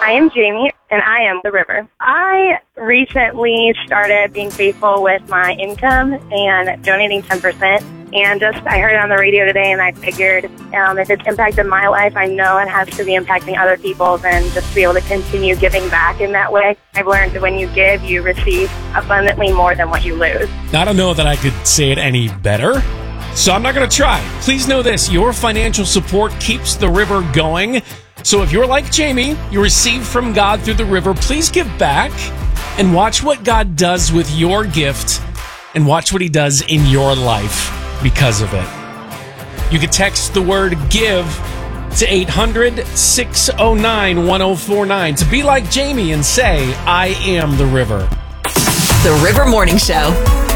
I am Jamie, and I am the river. I recently started being faithful with my income and donating 10%. And I heard it on the radio today, and I figured if it's impacted my life, I know it has to be impacting other people's, and just to be able to continue giving back in that way. I've learned that when you give, you receive abundantly more than what you lose. I don't know that I could say it any better, so I'm not going to try. Please know this, your financial support keeps the river going. So if you're like Jamie, you receive from God through the river, please give back and watch what God does with your gift and watch what he does in your life because of it. You can text the word GIVE to 800-609-1049 to be like Jamie and say, I am the river. The River Morning Show.